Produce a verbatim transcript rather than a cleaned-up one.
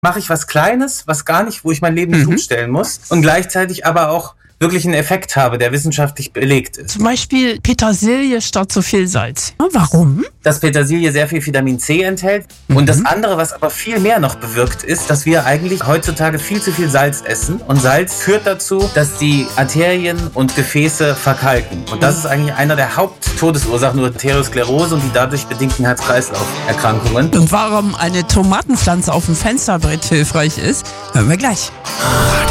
mache ich was Kleines, was gar nicht, wo ich mein Leben nicht Mhm. umstellen muss und gleichzeitig aber auch wirklich einen Effekt habe, der wissenschaftlich belegt ist. Zum Beispiel Petersilie statt so viel Salz. Ja, warum? Dass Petersilie sehr viel Vitamin C enthält. Und das andere, was aber viel mehr noch bewirkt, ist, dass wir eigentlich heutzutage viel zu viel Salz essen. Und Salz führt dazu, dass die Arterien und Gefäße verkalken. Und das ist eigentlich einer der Haupttodesursachen, nur Arteriosklerose und die dadurch bedingten Herz-Kreislauf-Erkrankungen. Und warum eine Tomatenpflanze auf dem Fensterbrett hilfreich ist, hören wir gleich.